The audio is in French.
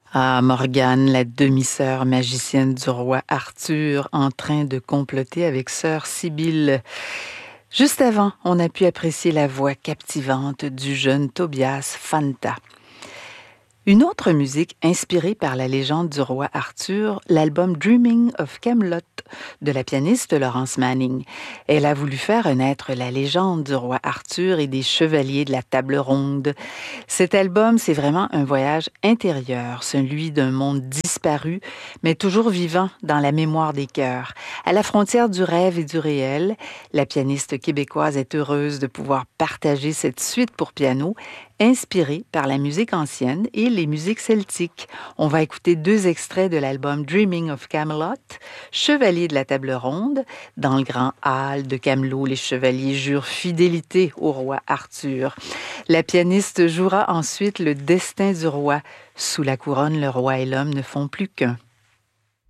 Ah, Morgane, la demi-sœur magicienne du roi Arthur, en train de comploter avec sœur Sibylle. Juste avant, on a pu apprécier la voix captivante du jeune Tobias Fanta. Une autre musique inspirée par la légende du roi Arthur, l'album Dreaming of Camelot de la pianiste Laurence Manning. Elle a voulu faire renaître la légende du roi Arthur et des chevaliers de la table ronde. Cet album, c'est vraiment un voyage intérieur, celui d'un monde disparu, mais toujours vivant dans la mémoire des cœurs. À la frontière du rêve et du réel, la pianiste québécoise est heureuse de pouvoir partager cette suite pour piano inspirée par la musique ancienne et les musiques celtiques. On va écouter 2 extraits de l'album Dreaming of Camelot, Chevalier de la table ronde. Dans le grand hall de Camelot, les chevaliers jurent fidélité au roi Arthur. La pianiste jouera ensuite le destin du roi. Sous la couronne, le roi et l'homme ne font plus qu'un.